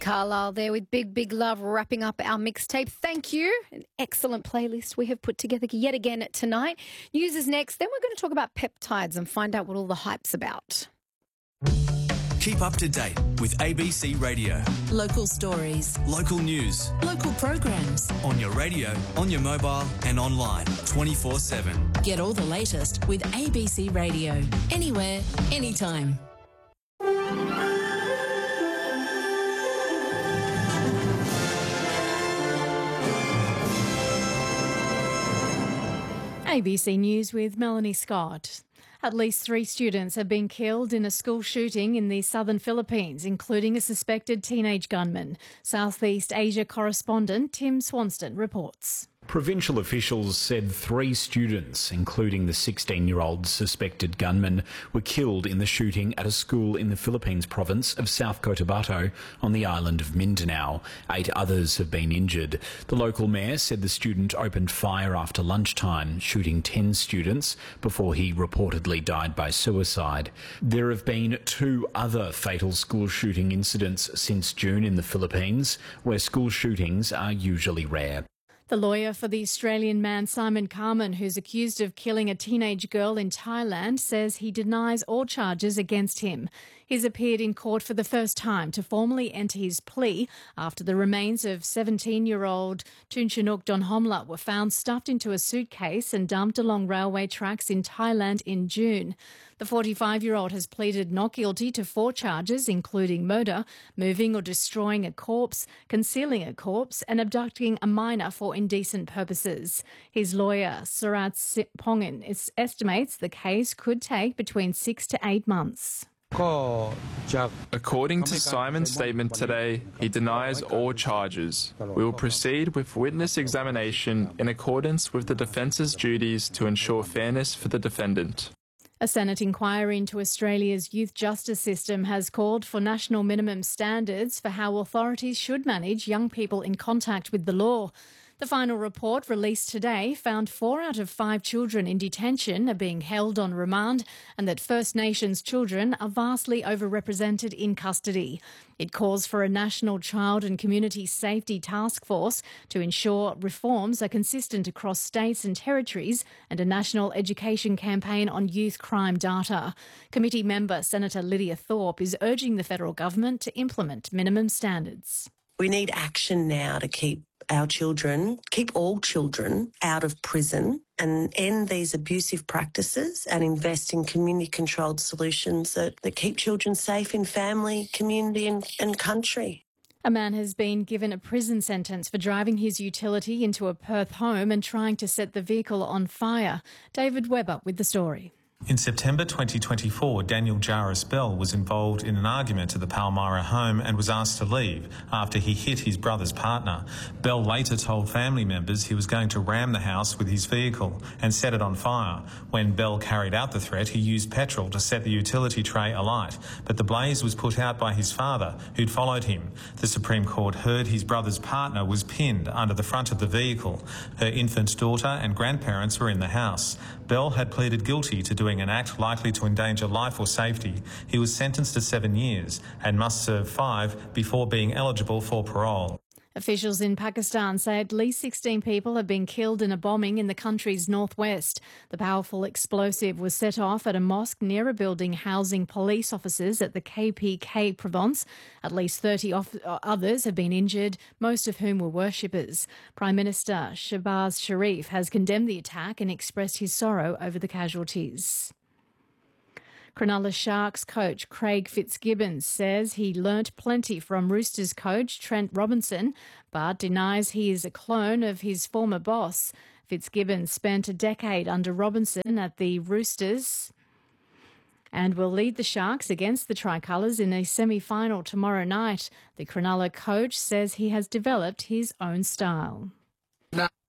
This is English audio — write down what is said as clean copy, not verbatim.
Carlisle there with Big Big Love wrapping up our mixtape. Thank you. An excellent playlist we have put together yet again tonight. News is next. Then we're going to talk about peptides and find out what all the hype's about. Keep up to date with ABC Radio. Local stories. Local news. Local programs. On your radio, on your mobile and online 24/7. Get all the latest with ABC Radio. Anywhere, anytime. ABC News with Melanie Scott. At least 3 students have been killed in a school shooting in the southern Philippines, including a suspected teenage gunman. Southeast Asia correspondent Tim Swanston reports. Provincial officials said 3 students, including the 16-year-old suspected gunman, were killed in the shooting at a school in the Philippines province of South Cotabato on the island of Mindanao. 8 others have been injured. The local mayor said the student opened fire after lunchtime, shooting 10 students before he reportedly died by suicide. There have been 2 other fatal school shooting incidents since June in the Philippines, where school shootings are usually rare. The lawyer for the Australian man Simon Carman, who's accused of killing a teenage girl in Thailand, says he denies all charges against him. He's appeared in court for the first time to formally enter his plea after the remains of 17-year-old Tunchanuk Donhomla were found stuffed into a suitcase and dumped along railway tracks in Thailand in June. The 45-year-old has pleaded not guilty to 4 charges, including murder, moving or destroying a corpse, concealing a corpse, and abducting a minor for indecent purposes. His lawyer, Surat Pongin, estimates the case could take between 6 to 8 months. According to Simon's statement today, he denies all charges. We will proceed with witness examination in accordance with the defence's duties to ensure fairness for the defendant. A Senate inquiry into Australia's youth justice system has called for national minimum standards for how authorities should manage young people in contact with the law. The final report, released today, found 4 out of 5 children in detention are being held on remand and that First Nations children are vastly overrepresented in custody. It calls for a national child and community safety task force to ensure reforms are consistent across states and territories and a national education campaign on youth crime data. Committee member Senator Lydia Thorpe is urging the federal government to implement minimum standards. We need action now to keep our children, keep all children out of prison and end these abusive practices and invest in community-controlled solutions that keep children safe in family, community and country. A man has been given a prison sentence for driving his utility into a Perth home and trying to set the vehicle on fire. David Webber with the story. In September 2024, Daniel Jarvis Bell was involved in an argument at the Palmyra home and was asked to leave after he hit his brother's partner. Bell later told family members he was going to ram the house with his vehicle and set it on fire. When Bell carried out the threat, he used petrol to set the utility tray alight, but the blaze was put out by his father, who'd followed him. The Supreme Court heard his brother's partner was pinned under the front of the vehicle. Her infant daughter and grandparents were in the house. Bell had pleaded guilty to doing an act likely to endanger life or safety. He was sentenced to 7 years and must serve 5 before being eligible for parole. Officials in Pakistan say at least 16 people have been killed in a bombing in the country's northwest. The powerful explosive was set off at a mosque near a building housing police officers at the KPK province. At least 30 others have been injured, most of whom were worshippers. Prime Minister Shehbaz Sharif has condemned the attack and expressed his sorrow over the casualties. Cronulla Sharks coach Craig Fitzgibbons says he learnt plenty from Roosters coach Trent Robinson, but denies he is a clone of his former boss. Fitzgibbons spent a decade under Robinson at the Roosters and will lead the Sharks against the Tricolours in a semi-final tomorrow night. The Cronulla coach says he has developed his own style.